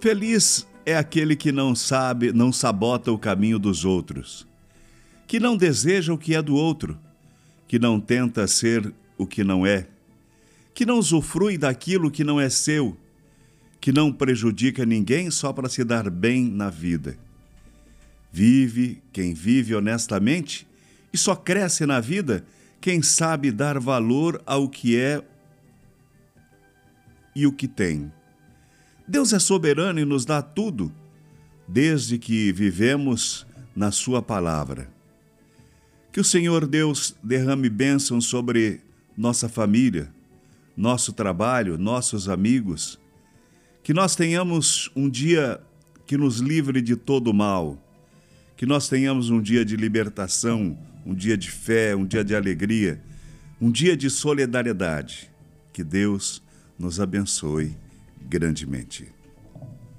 Feliz é aquele que não sabe, não sabota o caminho dos outros, que não deseja o que é do outro, que não tenta ser o que não é, que não usufrui daquilo que não é seu, que não prejudica ninguém só para se dar bem na vida. Vive quem vive honestamente e só cresce na vida quem sabe dar valor ao que é e o que tem. Deus é soberano e nos dá tudo, desde que vivemos na sua palavra. Que o Senhor Deus derrame bênção sobre nossa família, nosso trabalho, nossos amigos, que nós tenhamos um dia que nos livre de todo mal, que nós tenhamos um dia de libertação, um dia de fé, um dia de alegria, um dia de solidariedade. Que Deus nos abençoe grandemente.